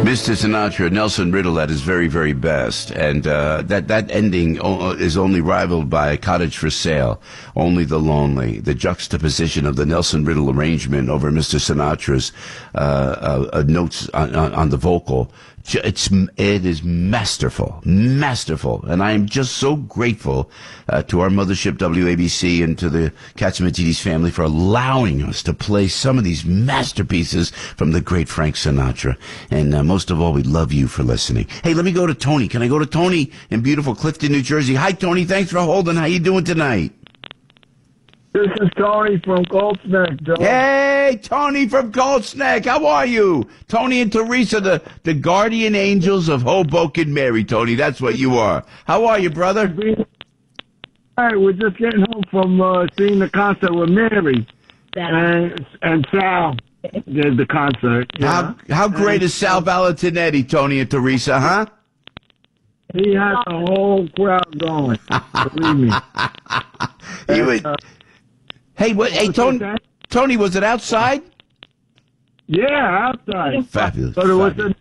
Mr. Sinatra, Nelson Riddle at his very, very best. And that ending is only rivaled by A Cottage for Sale, Only the Lonely. The juxtaposition of the Nelson Riddle arrangement over Mr. Sinatra's notes on the vocal. It is masterful, and I am just so grateful to our mothership WABC and to the Catsimatidis family for allowing us to play some of these masterpieces from the great Frank Sinatra. And most of all, we love you for listening. Hey, let me go to Tony. Can I go to Tony in beautiful Clifton, New Jersey? Hi, Tony. Thanks for holding. How you doing tonight? This is Tony from Gold Neck, Joe. Hey, Tony from Gold Neck. How are you? Tony and Teresa, the guardian angels of Hoboken Mary, Tony. That's what you are. How are you, brother? Hi, we're just getting home from seeing the concert with Mary and Sal did the concert. How great is Sal Valentinetti, Tony and Teresa, huh? He had the whole crowd going. Believe me. Hey, Tony, was it outside? Yeah, outside. Fabulous. So there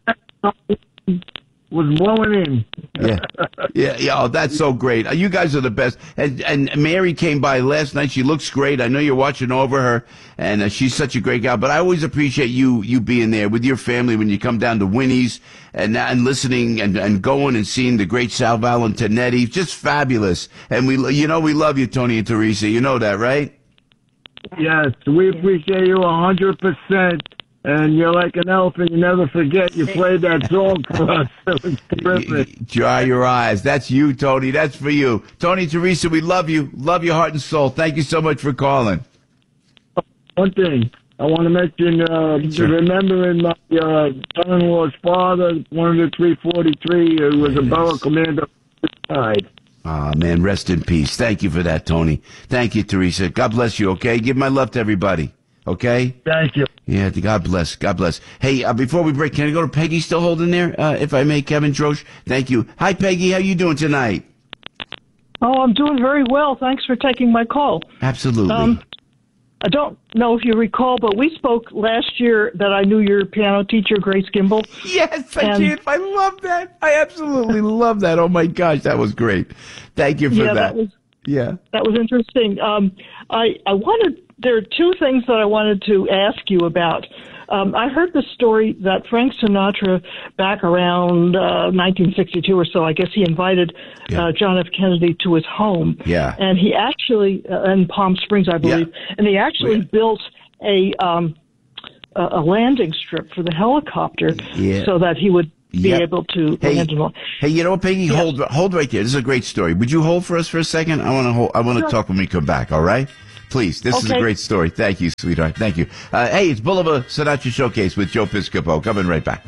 was blowing in. Yeah. Oh, that's so great. You guys are the best. And Mary came by last night. She looks great. I know you're watching over her, and she's such a great gal. But I always appreciate you being there with your family when you come down to Winnie's and listening and going and seeing the great Sal Valentinetti. Just fabulous. And we love you, Tony and Teresa. You know that, right? Yes, we appreciate you 100%. And you're like an elephant. You never forget. You played that song for us. It was terrific. Dry your eyes. That's you, Tony. That's for you. Tony, Teresa, we love you. Love your heart and soul. Thank you so much for calling. One thing. I want to mention, remembering my son-in-law's father, one of the 343, who was a borough commander, died. Ah, man, rest in peace. Thank you for that, Tony. Thank you, Teresa. God bless you, okay? Give my love to everybody, okay? Thank you. Yeah, God bless. God bless. Hey, before we break, can I go to Peggy still holding there, if I may, Kevin Drosch? Thank you. Hi, Peggy. How you doing tonight? Oh, I'm doing very well. Thanks for taking my call. Absolutely. I don't know if you recall, but we spoke last year that I knew your piano teacher, Grace Gimbel. Yes, I did. I love that. I absolutely love that. Oh, my gosh, that was great. Thank you for that. That was interesting. There are two things that I wanted to ask you about. I heard the story that Frank Sinatra, back around 1962 or so, I guess he invited John F. Kennedy to his home. Yeah. And he actually, in Palm Springs, I believe, and he actually built a landing strip for the helicopter so that he would be able to land in. Hey, you know what, Peggy? Hold right there. This is a great story. Would you hold for us for a second? I want to talk when we come back, all right? Please, this is a great story. Thank you, sweetheart. Thank you. Hey, it's Boulevard Sinatra Showcase with Joe Piscopo. Coming right back.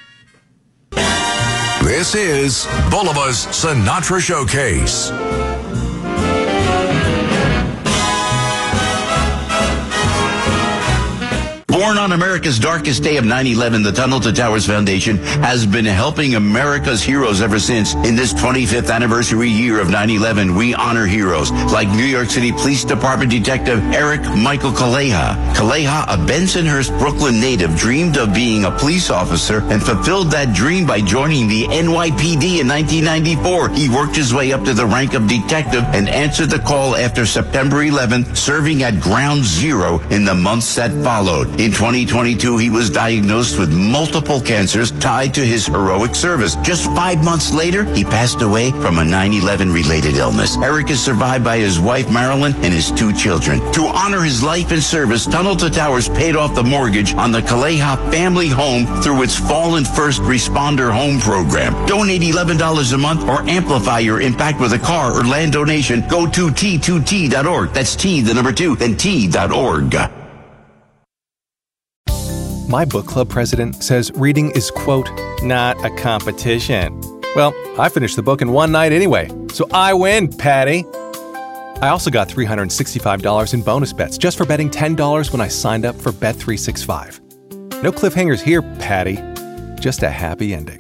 This is Boulevard's Sinatra Showcase. Born on America's darkest day of 9/11, the Tunnel to Towers Foundation has been helping America's heroes ever since. In this 25th anniversary year of 9/11, we honor heroes like New York City Police Department Detective Eric Michael Kaleha. Kaleha, a Bensonhurst, Brooklyn native, dreamed of being a police officer and fulfilled that dream by joining the NYPD in 1994. He worked his way up to the rank of detective and answered the call after September 11th, serving at Ground Zero in the months that followed. In 2022, he was diagnosed with multiple cancers tied to his heroic service. Just 5 months later, he passed away from a 9/11 related illness. Eric is survived by his wife, Marilyn, and his 2 children. To honor his life and service, Tunnel to Towers paid off the mortgage on the Kaleha family home through its Fallen First Responder Home program. Donate $11 a month or amplify your impact with a car or land donation. Go to T2T.org. That's T, the number 2, then T.org. My book club president says reading is, quote, not a competition. Well, I finished the book in one night anyway, so I win, Patty. I also got $365 in bonus bets just for betting $10 when I signed up for Bet365. No cliffhangers here, Patty. Just a happy ending.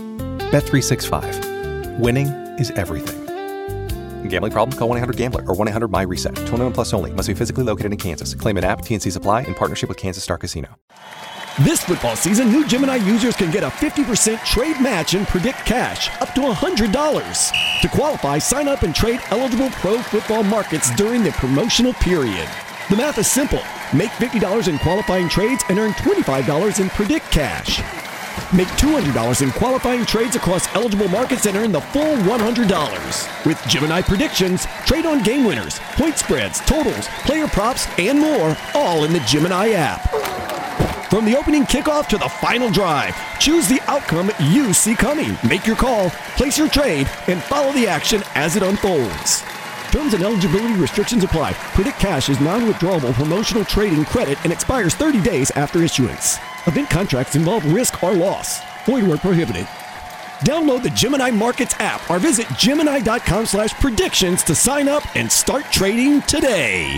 Bet365. Winning is everything. Gambling problem? Call 1-800-GAMBLER or 1-800-MY-RESET. 21 plus only. Must be physically located in Kansas. Claim an app. TNC Supply in partnership with Kansas Star Casino. This football season, new Gemini users can get a 50% trade match and Predict Cash up to $100. To qualify, sign up and trade eligible pro football markets during the promotional period. The math is simple. Make $50 in qualifying trades and earn $25 in Predict Cash. Make $200 in qualifying trades across eligible markets and earn the full $100. With Gemini Predictions, trade on game winners, point spreads, totals, player props, and more, all in the Gemini app. From the opening kickoff to the final drive, choose the outcome you see coming. Make your call, place your trade, and follow the action as it unfolds. Terms and eligibility restrictions apply. Predict Cash is non-withdrawable promotional trading credit and expires 30 days after issuance. Event contracts involve risk or loss. Void where prohibited. Download the Gemini Markets app or visit Gemini.com/predictions to sign up and start trading today.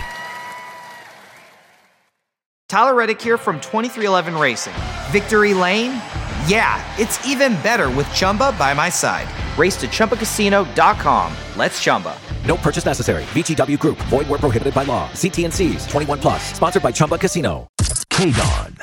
Tyler Reddick here from 2311 Racing. Victory Lane? Yeah, it's even better with Chumba by my side. Race to ChumbaCasino.com. Let's Chumba. No purchase necessary. VGW Group. Void where prohibited by law. See T&Cs. 21 plus. Sponsored by Chumba Casino. KDON.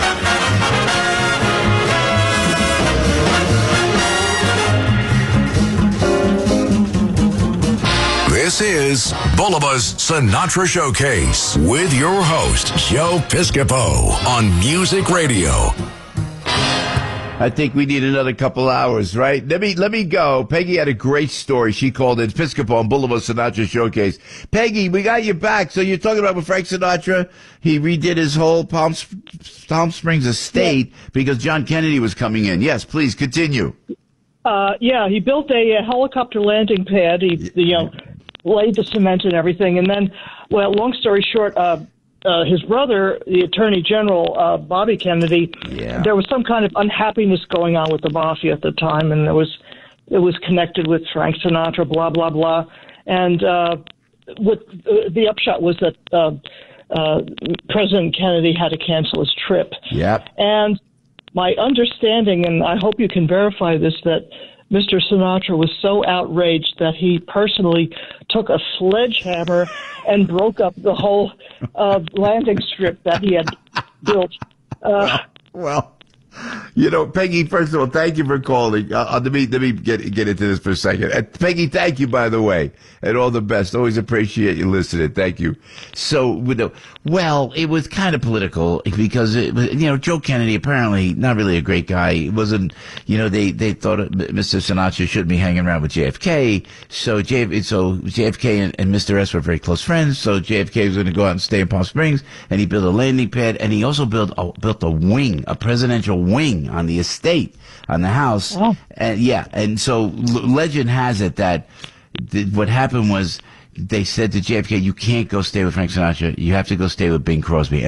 This is Bulba's Sinatra Showcase with your host, Joe Piscopo on Music Radio. I think we need another couple hours, right? Let me go. Peggy had a great story. She called it Piscopo on Boulevard Sinatra Showcase. Peggy, we got you back. So you're talking about with Frank Sinatra? He redid his whole Palm Springs estate because John Kennedy was coming in. Yes, please continue. He built a helicopter landing pad. He laid the cement and everything. And then, well, long story short, his brother, the Attorney General, Bobby Kennedy, there was some kind of unhappiness going on with the mafia at the time, and it was connected with Frank Sinatra, blah, blah, blah. And the upshot was that President Kennedy had to cancel his trip. Yep. And my understanding, and I hope you can verify this, that Mr. Sinatra was so outraged that he personally took a sledgehammer and broke up the whole landing strip that he had built. Well, Peggy, first of all, thank you for calling. Let me get into this for a second. And Peggy, thank you, by the way, and all the best. Always appreciate you listening. Thank you. So, it was kind of political because Joe Kennedy, apparently not really a great guy. It wasn't, they thought Mr. Sinatra shouldn't be hanging around with JFK. So JFK and Mr. S were very close friends. So JFK was going to go out and stay in Palm Springs, and he built a landing pad, and he also built a wing, a presidential wing on the estate, on the house. Oh. And so legend has it that what happened was they said to JFK, you can't go stay with Frank Sinatra. You have to go stay with Bing Crosby.